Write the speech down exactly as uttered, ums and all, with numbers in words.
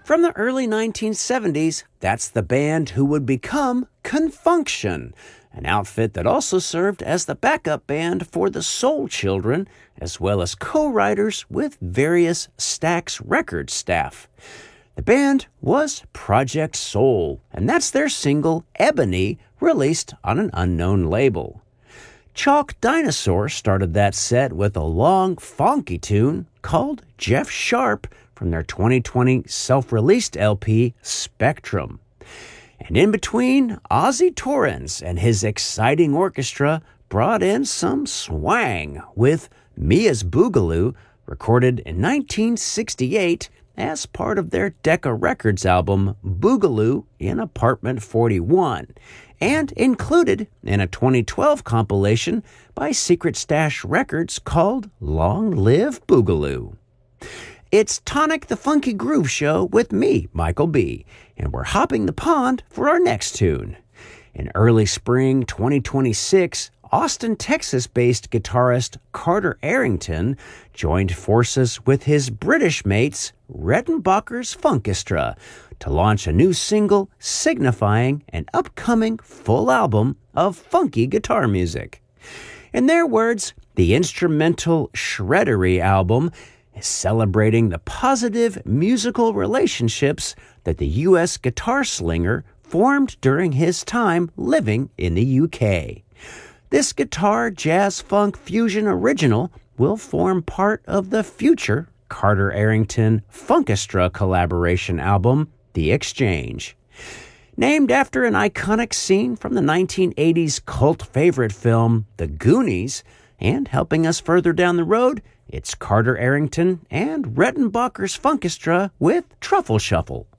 From the early nineteen seventies, that's the band who would become Confunction, an outfit that also served as the backup band for the Soul Children, as well as co-writers with various Stax Records staff. The band was Project Soul, and that's their single, Ebony, released on an unknown label. Chalk Dinosaur started that set with a long, funky tune called Jeff Sharp from their twenty twenty self-released L P, Spectrum. And in between, Ozzy Torrens and his exciting orchestra brought in some swang with Mia's Boogaloo, recorded in nineteen sixty-eight as part of their Decca Records album Boogaloo in Apartment forty-one, and included in a twenty twelve compilation by Secret Stash Records called Long Live Boogaloo. It's Tonic the Funky Groove Show with me, Michael B., and we're hopping the pond for our next tune. In early spring twenty twenty-six, Austin, Texas-based guitarist Carter Arrington joined forces with his British mates, Redenbacher's Funkestra, to launch a new single signifying an upcoming full album of funky guitar music. In their words, the instrumental Shreddery album is celebrating the positive musical relationships that the U S guitar slinger formed during his time living in the U K. This guitar jazz funk fusion original will form part of the future Carter Arrington Funkestra collaboration album, The Exchange. Named after an iconic scene from the nineteen eighties cult favorite film, The Goonies, and helping us further down the road, it's Carter Arrington and Redenbacher's Funkestra with Truffle Shuffle.